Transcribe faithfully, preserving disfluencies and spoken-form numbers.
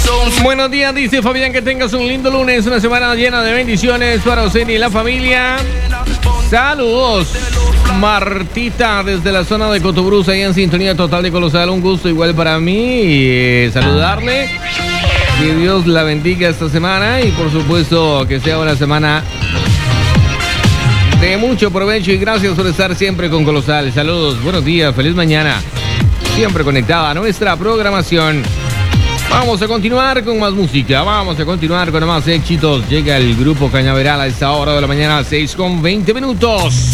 Buenos días, dice Fabián, que tengas un lindo lunes, una semana llena de bendiciones para usted y la familia. Saludos, Martita, desde la zona de Cotobruz, ahí en sintonía total de Colosal. Un gusto igual para mí eh, saludarle. Que Dios la bendiga esta semana y por supuesto que sea una semana de mucho provecho y gracias por estar siempre con Colosal. Saludos, buenos días, feliz mañana. Siempre conectada a nuestra programación. Vamos a continuar con más música, vamos a continuar con más éxitos. Llega el grupo Cañaveral a esta hora de la mañana, seis con veinte minutos.